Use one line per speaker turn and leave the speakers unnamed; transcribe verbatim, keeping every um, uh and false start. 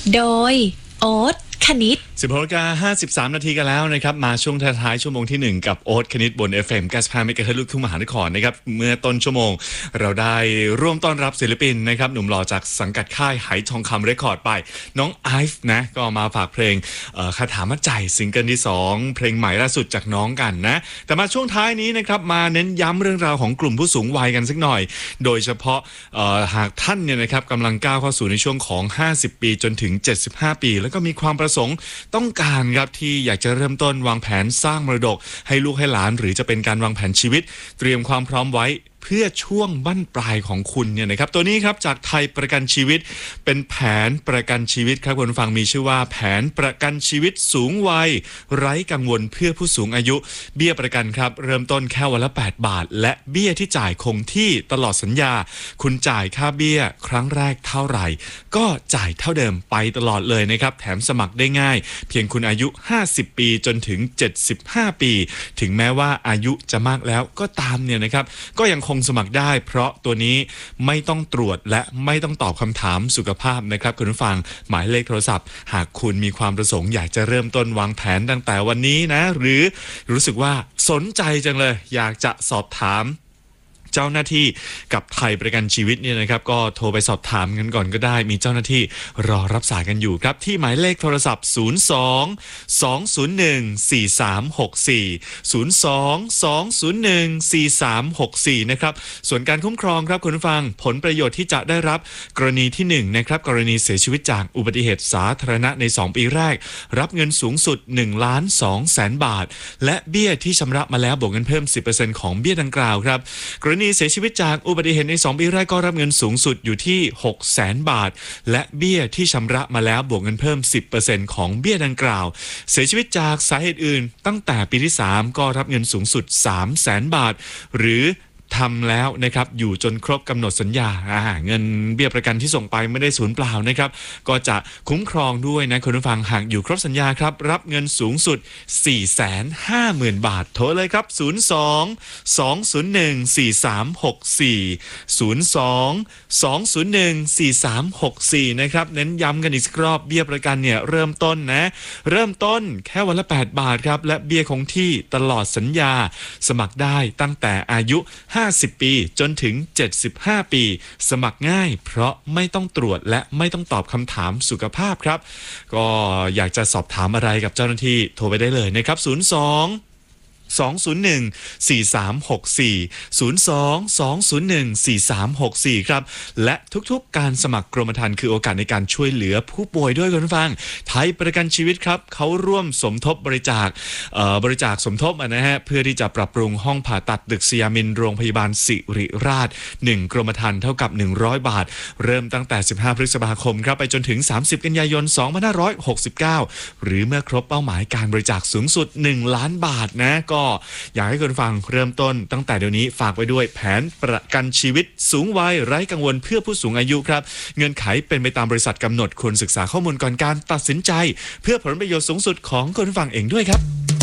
โดยโอ๊ตคณิต
สิบหกนาฬิกาห้าสิบสามนาทีกันแล้วนะครับมาช่วงท้ายๆชั่วโมงที่หนึ่งกับโอ๊ตคณิตบน เอฟ เอ็ม เก้าสิบห้า เมกะเฮิรตซ์ลูกทุ่งมหานครนะครับเมื่อต้นชั่วโมงเราได้ร่วมต้อนรับศิลปินนะครับหนุ่มหล่อจากสังกัดค่ายไหทองคำเรคคอร์ดไปน้องไอฟ์นะก็มาฝากเพลงคาถามัดใจซิงเกิลที่สองเพลงใหม่ล่าสุดจากน้องกันนะแต่มาช่วงท้ายนี้นะครับมาเน้นย้ำเรื่องราวของกลุ่มผู้สูงวัยกันสักหน่อยโดยเฉพาะหากท่านเนี่ยนะครับกำลังก้าวเข้าสู่ในช่วงของห้าสิบปีจนถึงเจ็ดสิบห้าปีแล้วก็มีความประสงค์ต้องการครับที่อยากจะเริ่มต้นวางแผนสร้างมรดกให้ลูกให้หลานหรือจะเป็นการวางแผนชีวิตเตรียมความพร้อมไว้เพื่อช่วงบั้นปลายของคุณเนี่ยนะครับตัวนี้ครับจากไทยประกันชีวิตเป็นแผนประกันชีวิตครับคุณฟังมีชื่อว่าแผนประกันชีวิตสูงวัยไร้กังวลเพื่อผู้สูงอายุเบี้ยประกันครับเริ่มต้นแค่วันละแปดบาทและเบี้ยที่จ่ายคงที่ตลอดสัญญาคุณจ่ายค่าเบี้ยครั้งแรกเท่าไหร่ก็จ่ายเท่าเดิมไปตลอดเลยนะครับแถมสมัครได้ง่ายเพียงคุณอายุห้าสิบปีจนถึงเจ็ดสิบห้าปีถึงแม้ว่าอายุจะมากแล้วก็ตามเนี่ยนะครับก็ยังคงสมัครได้เพราะตัวนี้ไม่ต้องตรวจและไม่ต้องตอบคำถามสุขภาพนะครับคุณผู้ฟังหมายเลขโทรศัพท์หากคุณมีความประสงค์อยากจะเริ่มต้นวางแผนตั้งแต่วันนี้นะหรือรู้สึกว่าสนใจจังเลยอยากจะสอบถามเจ้าหน้าที่กับไทยประกันชีวิตเนี่ยนะครับก็โทรไปสอบถามกันก่อนก็ได้มีเจ้าหน้าที่รอรับสายกันอยู่ครับที่หมายเลขโทรศัพท์ศูนย์ สอง สอง ศูนย์ หนึ่ง สี่ สาม หก สี่ ศูนย์ สอง สอง ศูนย์ หนึ่ง สี่ สาม หก สี่นะครับส่วนการคุ้มครองครับคุณผู้ฟังผลประโยชน์ที่จะได้รับกรณีที่หนึ่งนะครับกรณีเสียชีวิตจากอุบัติเหตุสาธารณะในสองปีแรกรับเงินสูงสุดหนึ่งล้านสองแสนบาทและเบี้ยที่ชำระมาแล้วบวกเงินเพิ่ม สิบเปอร์เซ็นต์ ของเบี้ยดังกล่าวครับกรณีเสียชีวิตจากอุบัติเหตุในสองปีแรกก็รับเงินสูงสุดอยู่ที่ หกแสนบาทและเบี้ยที่ชำระมาแล้วบวกเงินเพิ่ม สิบเปอร์เซ็นต์ ของเบี้ยดังกล่าวเสียชีวิตจากสาเหตุอื่นตั้งแต่ปีที่สามก็รับเงินสูงสุด สามแสนบาทหรือทำแล้วนะครับอยู่จนครบกำหนดสัญญาเงินเบี้ยประกันที่ส่งไปไม่ได้สูญเปล่านะครับก็จะคุ้มครองด้วยนะคุณผู้ฟังหากอยู่ครบสัญญาครับรับเงินสูงสุด สี่แสนห้าหมื่น บาทโทรเลยครับศูนย์ สอง สอง ศูนย์ หนึ่ง สี่ สาม หก สี่ ศูนย์ สอง สอง ศูนย์ หนึ่ง สี่ สาม หก สี่นะครับเน้นย้ำกันอีกสักรอบเบี้ยประกันเนี่ยเริ่มต้นนะเริ่มต้นแค่วันละแปดบาทครับและเบี้ยคงที่ตลอดสัญญาสมัครได้ตั้งแต่อายุห้าสิบปีจนถึงเจ็ดสิบห้าปีสมัครง่ายเพราะไม่ต้องตรวจและไม่ต้องตอบคำถามสุขภาพครับก็อยากจะสอบถามอะไรกับเจ้าหน้าที่โทรไปได้เลยนะครับศูนย์ สอง สอง ศูนย์ หนึ่ง สี่ สาม หก สี่ ศูนย์ สอง สอง ศูนย์ หนึ่ง สี่ สาม หก สี่ครับและทุกๆการสมัครกรมธรรม์คือโอกาสในการช่วยเหลือผู้ป่วยด้วยคุณผู้ฟังไทยประกันชีวิตครับเขาร่วมสมทบบริจาคบริจาคสมทบนะฮะเพื่อที่จะปรับปรุงห้องผ่าตัดตึกสยามินโรงพยาบาลศิริราชหนึ่งกรมธรรม์เท่ากับหนึ่งร้อยบาทเริ่มตั้งแต่สิบห้าพฤษภาคมครับไปจนถึงสามสิบกันยายนสองพันห้าร้อยหกสิบเก้าหรือเมื่อครบเป้าหมายการบริจาคสูงสุดหนึ่งล้านบาทนะก็อยากให้คุณฟังเริ่มต้นตั้งแต่เดี๋ยวนี้ฝากไว้ด้วยแผนประกันชีวิตสูงวัยไร้กังวลเพื่อผู้สูงอายุครับเงื่อนไขเป็นไปตามบริษัทกำหนดควรศึกษาข้อมูลก่อนการตัดสินใจเพื่อผลประโยชน์สูงสุดของคุณฟังเองด้วยครับ